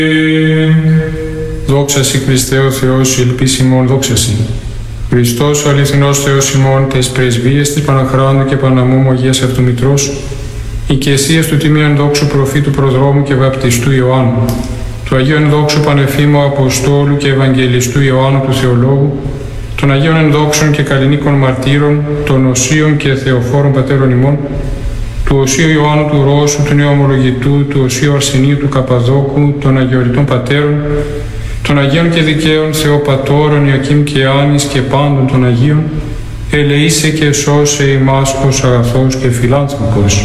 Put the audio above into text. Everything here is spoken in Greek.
Δόξα Συ Χριστέ ο Θεός, ελπίς ημών, δόξα Συ. Χριστός ο αληθινός Θεός ημών, τες πρεσβείες της Παναχράντου και Παναμόμου Αγίας Αυτομητρός, οικεσίας του τιμίων δόξου προφήτου προδρόμου και βαπτιστού Ιωάννου, του Αγίου ενδόξου Πανεφήμου Αποστόλου και Ευαγγελιστού Ιωάννου του Θεολόγου, των Αγίων ενδόξων και καλλινίκων μαρτύρων, των Οσίων και Θεοφόρων Πατέρων ημών, του Οσίου Ιωάννου του Ρώσου, του Νεομολογητού, του Οσίου Αρσενίου του Καπαδόκου, των Αγιοριτών Πατέρων, των Αγίων και Δικαίων Θεοπατώρων Ιακήμ και Άνης και πάντων των Αγίων, ελεήσε και σώσε ημάς ως αγαθός και φιλάνθρωπος.